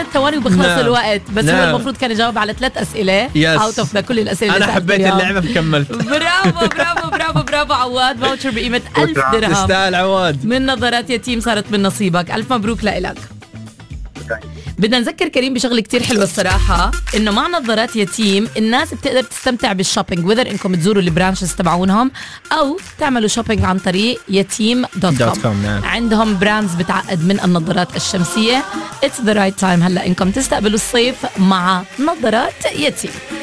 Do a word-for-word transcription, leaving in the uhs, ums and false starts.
ثلاث ثواني وبخلص نعم. الوقت. بس نعم. هو المفروض كان يجاوب على ثلاث أسئلة اوت اوف كل الأسئلة. انا حبيت اللعبة فكملت. برافو برافو برافو برافو عواد. فاوتشر بقيمة ألف درهم تستاهل عواد من نظارات يتيم صارت من نصيبك. ألف مبروك لإلك. بدنا نذكر كريم بشغله كتير حلوه الصراحه، انه مع نظارات يتيم الناس بتقدر تستمتع بالشوبينج، وذر انكم تزوروا البرانشز تبعونهم او تعملوا شوبينج عن طريق يتيم دوت كوم. نعم. عندهم براندز بتعقد من النظارات الشمسيه. اتس ذا رايت تايم هلا انكم تستقبلوا الصيف مع نظارات يتيم.